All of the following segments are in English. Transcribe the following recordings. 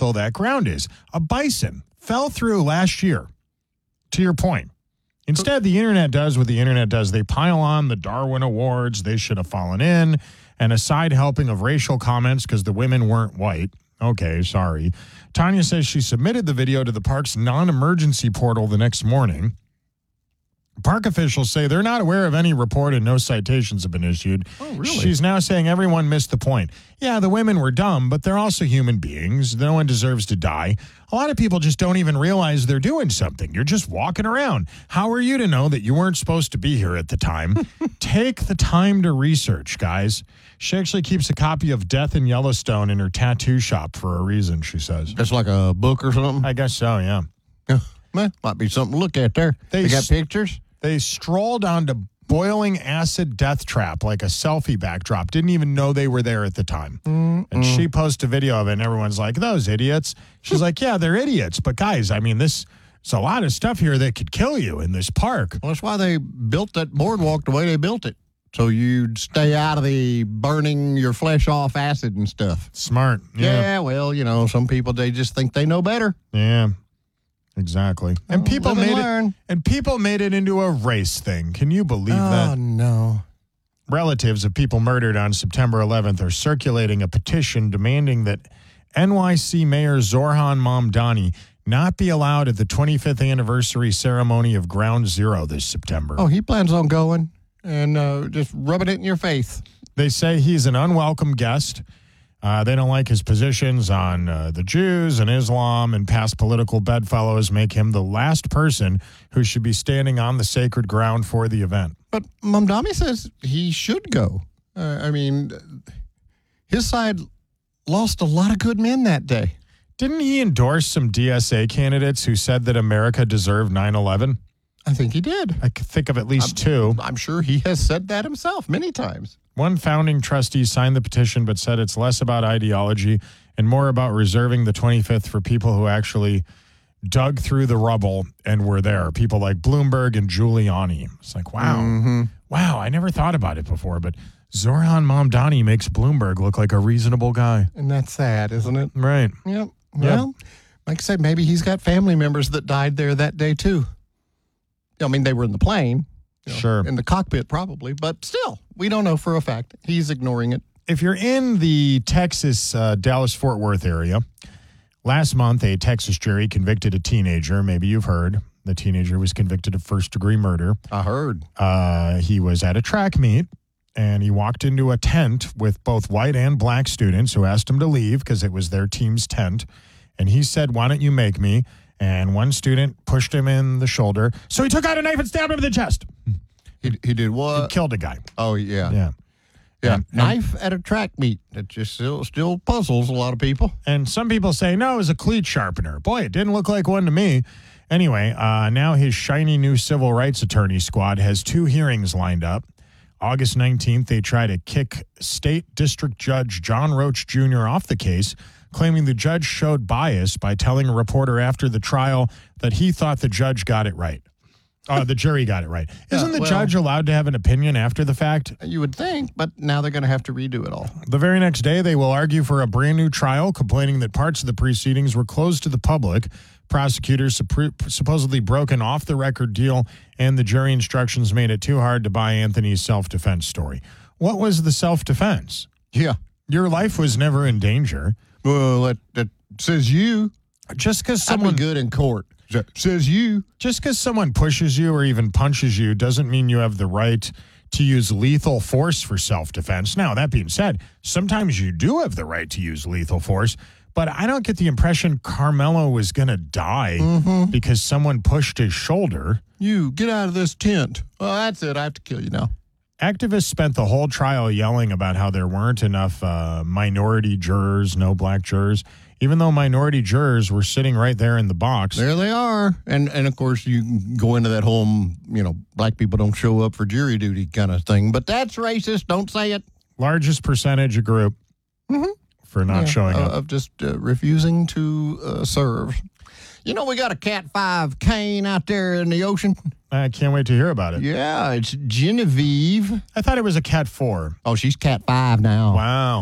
lethal that ground is. A bison fell through last year, to your point. Instead, the internet does what the internet does. They pile on the Darwin Awards. They should have fallen in. And a side helping of racial comments because the women weren't white. Okay, sorry. Tanya says she submitted the video to the park's non-emergency portal the next morning. Park officials say they're not aware of any report and no citations have been issued. Oh, really? She's now saying everyone missed the point. Yeah, the women were dumb, but they're also human beings. No one deserves to die. A lot of people just don't even realize they're doing something. You're just walking around. How are you to know that you weren't supposed to be here at the time? Take the time to research, guys. She actually keeps a copy of Death in Yellowstone in her tattoo shop for a reason, she says. Just like a book or something? I guess so, yeah. Well, might be something to look at there. They got pictures? They strolled onto boiling acid death trap like a selfie backdrop. Didn't even know they were there at the time. And she posted a video of it, and everyone's like, those idiots. She's like, yeah, they're idiots. But guys, I mean, there's a lot of stuff here that could kill you in this park. Well, that's why they built that boardwalk the way they built it. So you'd stay out of the burning your flesh off acid and stuff. Smart. Yeah, well, you know, some people, they just think they know better. Yeah. Exactly. And people made it into a race thing. Can you believe that? Oh, no. Relatives of people murdered on September 11th are circulating a petition demanding that NYC Mayor Zoran Mamdani not be allowed at the 25th anniversary ceremony of Ground Zero this September. Oh, he plans on going and just rubbing it in your face. They say he's an unwelcome guest. They don't like his positions on the Jews and Islam, and past political bedfellows make him the last person who should be standing on the sacred ground for the event. But Mamdani says he should go. I mean, his side lost a lot of good men that day. Didn't he endorse some DSA candidates who said that America deserved 9/11? I think he did. I could think of at least two. I'm sure he has said that himself many times. One founding trustee signed the petition but said it's less about ideology and more about reserving the 25th for people who actually dug through the rubble and were there. People like Bloomberg and Giuliani. It's like, wow. Wow, I never thought about it before, but Zoran Mamdani makes Bloomberg look like a reasonable guy. And that's sad, isn't it? Right. Yep. Well, like I said, maybe he's got family members that died there that day, too. I mean, they were in the plane. Sure. In the cockpit, probably. But still, we don't know for a fact. He's ignoring it. If you're in the Texas, Dallas-Fort Worth area, last month a Texas jury convicted a teenager. Maybe you've heard. The teenager was convicted of first-degree murder. I heard. He was at a track meet, and he walked into a tent with both white and black students who asked him to leave because it was their team's tent. And he said, "Why don't you make me?" And one student pushed him in the shoulder. So he took out a knife and stabbed him in the chest. He did what? He killed a guy. Oh, yeah. Yeah. And knife at a track meet. It just still puzzles a lot of people. And some people say, no, it was a cleat sharpener. Boy, it didn't look like one to me. Anyway, now his shiny new civil rights attorney squad has two hearings lined up. August 19th, they try to kick State District Judge John Roach Jr. off the case, claiming the judge showed bias by telling a reporter after the trial that he thought the judge got it right. The jury got it right. Isn't the judge allowed to have an opinion after the fact? You would think, but now they're going to have to redo it all. The very next day, they will argue for a brand new trial, complaining that parts of the proceedings were closed to the public. Prosecutors supposedly broke an off-the-record deal, and the jury instructions made it too hard to buy Anthony's self-defense story. What was the self-defense? Yeah. Your life was never in danger. Well, that says you. Just because I'd be good in court. Says you. Just because someone pushes you or even punches you doesn't mean you have the right to use lethal force for self-defense. Now, that being said, sometimes you do have the right to use lethal force, but I don't get the impression Carmelo was going to die because someone pushed his shoulder. You, get out of this tent. Well, that's it. I have to kill you now. Activists spent the whole trial yelling about how there weren't enough minority jurors, no black jurors, even though minority jurors were sitting right there in the box. There they are. And of course, you can go into that whole, black people don't show up for jury duty kind of thing. But that's racist. Don't say it. Largest percentage of group for not showing up. Of just refusing to serve. You know, we got a Cat 5 cane out there in the ocean. I can't wait to hear about it. Yeah, it's Genevieve. I thought it was a Cat 4. Oh, she's Cat 5 now. Wow.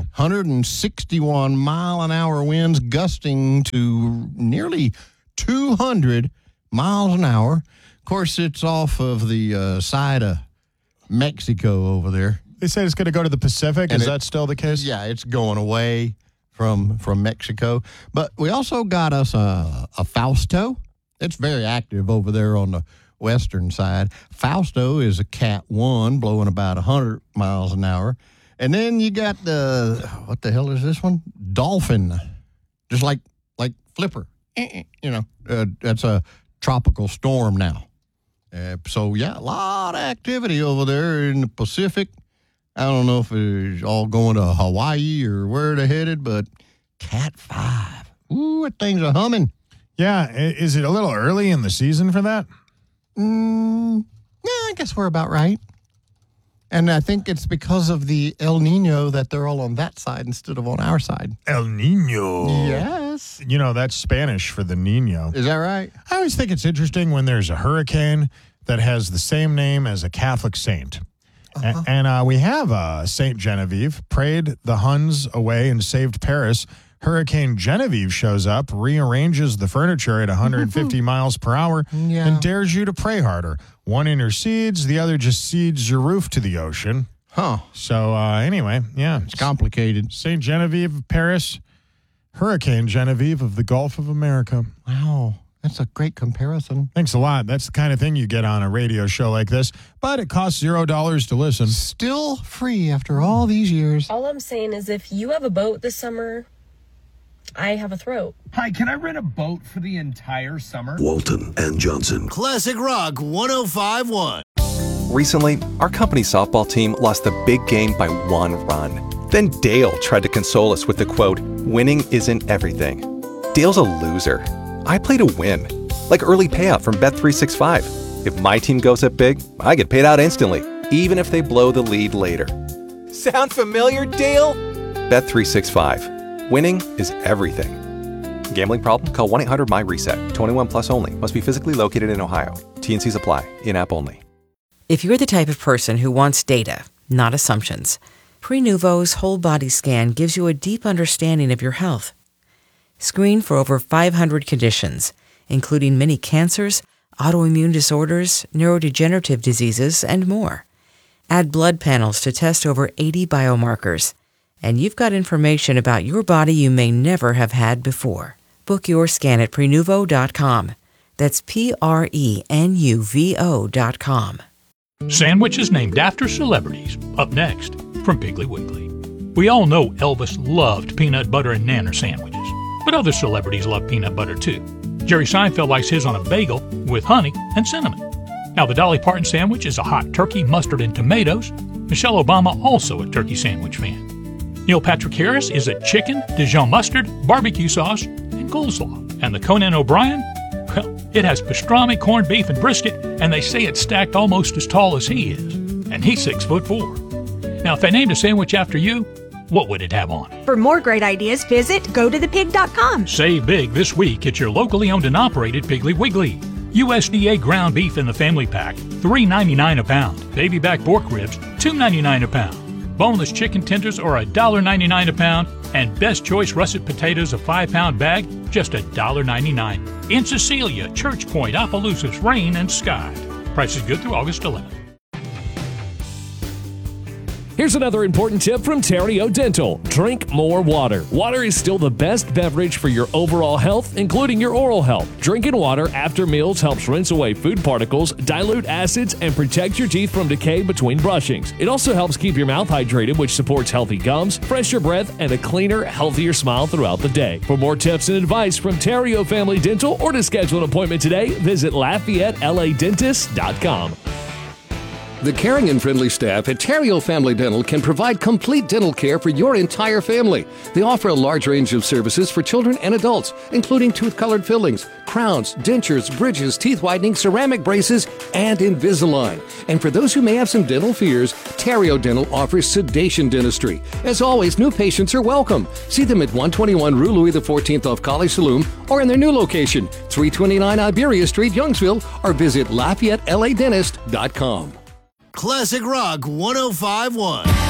161 mile an hour winds gusting to nearly 200 miles an hour. Of course, it's off of the side of Mexico over there. They said it's going to go to the Pacific. And Is that still the case? Yeah, it's going away from Mexico. But we also got us a Fausto. It's very active over there on the western side. Fausto is a Cat 1 blowing about 100 miles an hour. And then you got what the hell is this one? Dolphin. Just like Flipper. That's a tropical storm now. So, yeah, a lot of activity over there in the Pacific. I don't know if it's all going to Hawaii or where they're headed, but Cat 5. Ooh, that thing's a humming. Yeah. Is it a little early in the season for that? Yeah, I guess we're about right. And I think it's because of the El Nino that they're all on that side instead of on our side. El Nino. Yes. You know, that's Spanish for the Nino. Is that right? I always think it's interesting when there's a hurricane that has the same name as a Catholic saint. And we have Saint Genevieve, prayed the Huns away and saved Paris. Hurricane Genevieve shows up, rearranges the furniture at 150 miles per hour, and dares you to pray harder. One intercedes, the other just cedes your roof to the ocean. Huh. So anyway, yeah. It's complicated. Saint Genevieve of Paris, Hurricane Genevieve of the Gulf of America. Wow. That's a great comparison. Thanks a lot. That's the kind of thing you get on a radio show like this, but it costs $0 to listen. Still free after all these years. All I'm saying is if you have a boat this summer, I have a throat. Hi, can I rent a boat for the entire summer? Walton and Johnson. Classic Rock 105.1. Recently, our company softball team lost the big game by 1 run. Then Dale tried to console us with the quote, "Winning isn't everything." Dale's a loser. I play to win, like early payout from Bet365. If my team goes up big, I get paid out instantly, even if they blow the lead later. Sound familiar, Dale? Bet365. Winning is everything. Gambling problem? Call 1-800-MY-RESET. 21 plus only. Must be physically located in Ohio. T&Cs apply. In-app only. If you're the type of person who wants data, not assumptions, Prenuvo's whole body scan gives you a deep understanding of your health. Screen for over 500 conditions, including many cancers, autoimmune disorders, neurodegenerative diseases, and more. Add blood panels to test over 80 biomarkers. And you've got information about your body you may never have had before. Book your scan at Prenuvo.com. That's Prenuvo.com. Sandwiches named after celebrities. Up next, from Piggly Wiggly. We all know Elvis loved peanut butter and nanner sandwiches, but other celebrities love peanut butter too. Jerry Seinfeld likes his on a bagel with honey and cinnamon. Now, the Dolly Parton sandwich is a hot turkey, mustard, and tomatoes. Michelle Obama, also a turkey sandwich fan. Neil Patrick Harris is a chicken, Dijon mustard, barbecue sauce, and coleslaw. And the Conan O'Brien? Well, it has pastrami, corned beef, and brisket, and they say it's stacked almost as tall as he is. And he's 6'4". Now, if they named a sandwich after you, what would it have on? For more great ideas, visit gotothepig.com. Save big this week at your locally owned and operated Piggly Wiggly. USDA ground beef in the family pack, $3.99 a pound. Baby back pork ribs, $2.99 a pound. Boneless chicken tenders are $1.99 a pound. And Best Choice russet potatoes, a 5-pound bag, just $1.99. In Cecilia, Church Point, Opelousas, Rain, and Sky. Price is good through August 11th. Here's another important tip from Terrio Dental. Drink more water. Water is still the best beverage for your overall health, including your oral health. Drinking water after meals helps rinse away food particles, dilute acids, and protect your teeth from decay between brushings. It also helps keep your mouth hydrated, which supports healthy gums, fresher breath, and a cleaner, healthier smile throughout the day. For more tips and advice from Terrio Family Dental or to schedule an appointment today, visit LafayetteLADentist.com. The caring and friendly staff at Terrio Family Dental can provide complete dental care for your entire family. They offer a large range of services for children and adults, including tooth-colored fillings, crowns, dentures, bridges, teeth whitening, ceramic braces, and Invisalign. And for those who may have some dental fears, Terrio Dental offers sedation dentistry. As always, new patients are welcome. See them at 121 Rue Louis XIV off College Saloon or in their new location, 329 Iberia Street, Youngsville, or visit LafayetteLADentist.com. Classic Rock 1051.